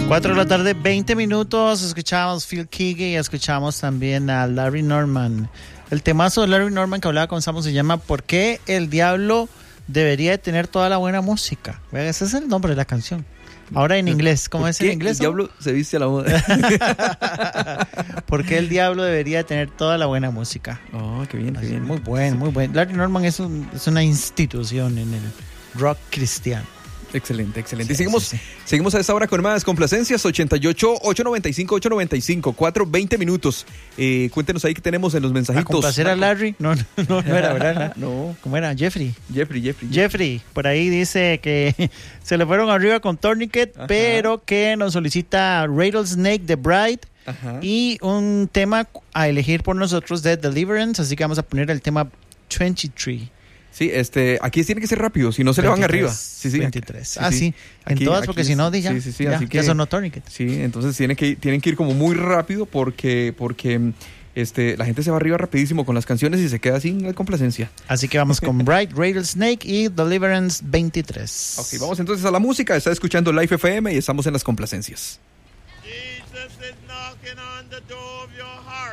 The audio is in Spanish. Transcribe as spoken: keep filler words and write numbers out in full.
cuatro de la tarde, veinte minutos. Escuchamos Phil Keaggy y escuchamos también a Larry Norman. El temazo de Larry Norman que hablaba con Samu se llama ¿Por qué el diablo debería de tener toda la buena música? Ese es el nombre de la canción. Ahora en inglés, ¿cómo es en inglés? El diablo se viste a la moda. ¿Por qué el diablo debería de tener toda la buena música? Oh, qué bien, qué bien. Muy buen, muy buen. Larry Norman es, un, es una institución en el rock cristiano. Excelente, excelente. Sí, y seguimos, sí, sí. seguimos a esta hora con más complacencias. ochenta y ocho, ochocientos noventa y cinco, ochocientos noventa y cinco, cuatro, veinte minutos. Eh, cuéntenos ahí que tenemos en los mensajitos. ¿A complacer a Larry? No, no, no, no era, ¿verdad? No. ¿Cómo era? Jeffrey. Jeffrey, Jeffrey. Jeffrey, por ahí dice que se le fueron arriba con Tourniquet, ajá, pero que nos solicita Rattlesnake The Bride, ajá, y un tema a elegir por nosotros de Deliverance, así que vamos a poner el tema veintitrés. Sí, este, aquí tiene que ser rápido, si no se veintitrés, le van arriba. Sí, sí, veintitrés. Sí, ah, sí, sí. en aquí, todas, porque si no, ya, sí, sí, sí, ya, así ya que, sonó Tourniquet. Sí, entonces tienen que, tienen que ir como muy rápido porque, porque este, la gente se va arriba rapidísimo con las canciones y se queda sin la complacencia. Así que vamos con Bright, Rattlesnake y Deliverance veintitrés. Ok, vamos entonces a la música. Está escuchando Life F M y estamos en las complacencias. Jesus is knocking on the door.